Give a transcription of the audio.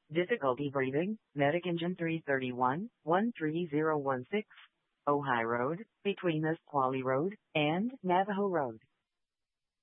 Difficulty breathing, Medic Engine 331, 13016, Ojai Road, between Nisqually Road and Navajo Road.